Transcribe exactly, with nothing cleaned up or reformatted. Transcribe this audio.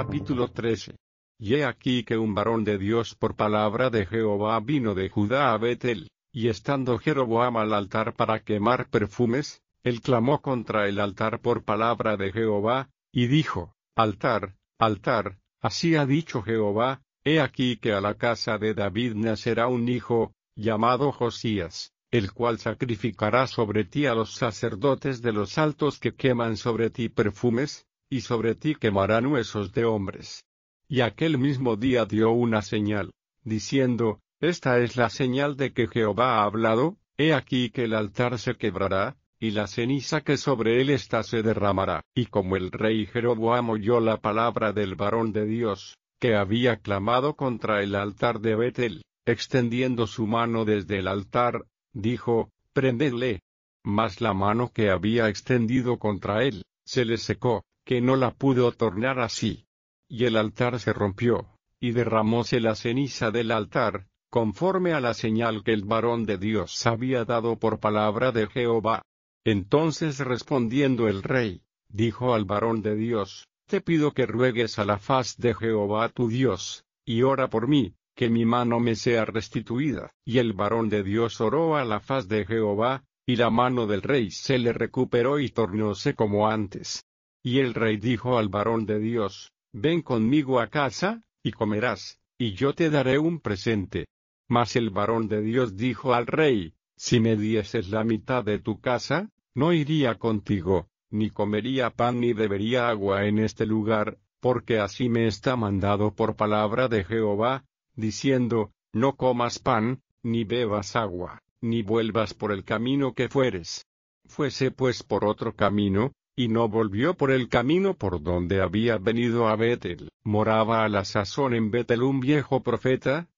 Capítulo trece. Y he aquí que un varón de Dios por palabra de Jehová vino de Judá a Betel, y estando Jeroboam al altar para quemar perfumes, él clamó contra el altar por palabra de Jehová, y dijo: Altar, altar, así ha dicho Jehová, he aquí que a la casa de David nacerá un hijo, llamado Josías, el cual sacrificará sobre ti a los sacerdotes de los altos que queman sobre ti perfumes, y sobre ti quemarán huesos de hombres. Y aquel mismo día dio una señal, diciendo: Esta es la señal de que Jehová ha hablado, he aquí que el altar se quebrará, y la ceniza que sobre él está se derramará. Y como el rey Jeroboam oyó la palabra del varón de Dios, que había clamado contra el altar de Betel, extendiendo su mano desde el altar, dijo: Prendedle. Mas la mano que había extendido contra él, se le secó, que no la pudo tornar así. Y el altar se rompió, y derramóse la ceniza del altar, conforme a la señal que el varón de Dios había dado por palabra de Jehová. Entonces respondiendo el rey, dijo al varón de Dios: Te pido que ruegues a la faz de Jehová tu Dios, y ora por mí, que mi mano me sea restituida. Y el varón de Dios oró a la faz de Jehová, y la mano del rey se le recuperó y tornóse como antes. Y el rey dijo al varón de Dios: Ven conmigo a casa, y comerás, y yo te daré un presente. Mas el varón de Dios dijo al rey: Si me dieses la mitad de tu casa, no iría contigo, ni comería pan ni bebería agua en este lugar, porque así me está mandado por palabra de Jehová, diciendo: No comas pan, ni bebas agua, ni vuelvas por el camino que fueres. Fuese pues por otro camino, y no volvió por el camino por donde había venido a Betel. Moraba a la sazón en Betel un viejo profeta,